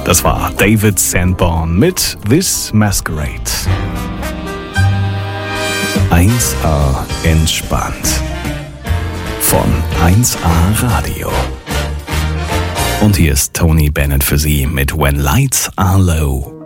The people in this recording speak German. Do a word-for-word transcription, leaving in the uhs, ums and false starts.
Das war David Sanborn mit This Masquerade. eins A entspannt. Von eins A Radio. Und hier ist Tony Bennett für Sie mit When Lights Are Low.